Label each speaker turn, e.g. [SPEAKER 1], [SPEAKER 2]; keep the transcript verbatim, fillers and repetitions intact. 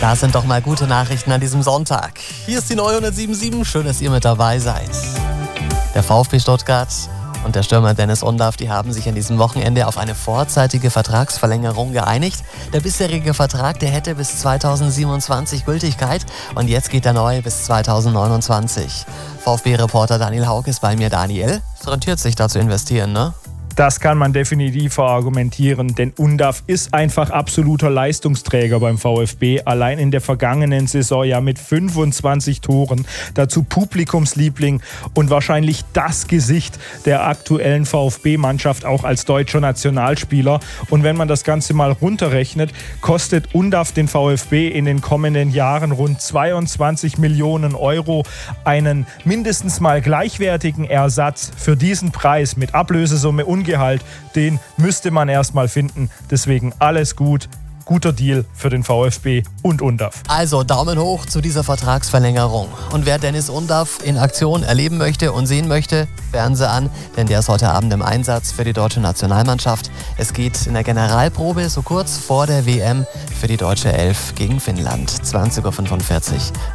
[SPEAKER 1] Das sind doch mal gute Nachrichten an diesem Sonntag. Hier ist die neue hundertsieben Komma sieben. Schön, dass ihr mit dabei seid. Der VfB Stuttgart und der Stürmer Dennis Undaff, die haben sich an diesem Wochenende auf eine vorzeitige Vertragsverlängerung geeinigt. Der bisherige Vertrag, der hätte bis zweitausendsiebenundzwanzig Gültigkeit und jetzt geht der neue bis zweitausendneunundzwanzig. VfB-Reporter Daniel Haug ist bei mir. Daniel, es rentiert sich da zu investieren, ne?
[SPEAKER 2] Das kann man definitiv verargumentieren, denn Undaff ist einfach absoluter Leistungsträger beim VfB. Allein in der vergangenen Saison ja mit fünfundzwanzig Toren, dazu Publikumsliebling und wahrscheinlich das Gesicht der aktuellen VfB-Mannschaft, auch als deutscher Nationalspieler. Und wenn man das Ganze mal runterrechnet, kostet Undaff den VfB in den kommenden Jahren rund zweiundzwanzig Millionen Euro. Einen mindestens mal gleichwertigen Ersatz für diesen Preis mit Ablösesumme und Gehalt, den müsste man erstmal finden. Deswegen alles gut. Guter Deal für den VfB und Undaff.
[SPEAKER 1] Also Daumen hoch zu dieser Vertragsverlängerung. Und wer Dennis Undaff in Aktion erleben möchte und sehen möchte, Fernseher an, denn der ist heute Abend im Einsatz für die deutsche Nationalmannschaft. Es geht in der Generalprobe so kurz vor der W M für die deutsche Elf gegen Finnland. zwanzig Uhr fünfundvierzig